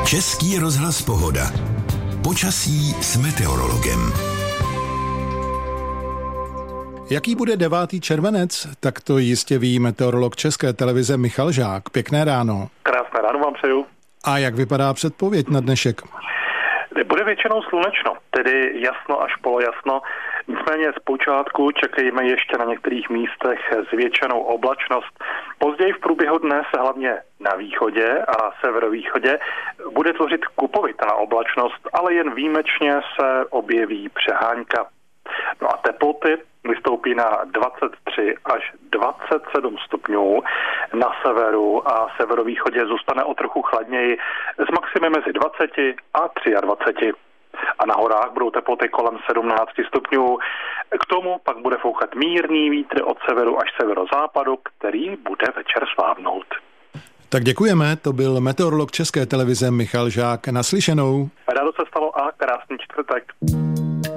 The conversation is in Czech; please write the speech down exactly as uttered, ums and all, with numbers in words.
Český rozhlas Pohoda. Počasí s meteorologem. Jaký bude devátý červenec? Tak to jistě ví meteorolog České televize Michal Žák. Pěkné ráno. Krásné ráno vám přeju. A jak vypadá předpověď na dnešek? Bude většinou slunečno, tedy jasno až polojasno. Nicméně zpočátku čekejme ještě na některých místech zvětšenou oblačnost. Později v průběhu dne se hlavně na východě a severovýchodě bude tvořit kupovitá oblačnost, ale jen výjimečně se objeví přehánka. No a teploty vystoupí na dvacet tři až dvacet sedm stupňů. Na severu a severovýchodě zůstane o trochu chladněji s maximy mezi dvacet a dvacet tři. A na horách budou teploty kolem sedmnáct stupňů. K tomu pak bude foukat mírný vítr od severu až severozápadu, který bude večer slábnout. Tak děkujeme, to byl meteorolog České televize Michal Žák. Naslyšenou. Rádo se stalo a krásný čtvrtek.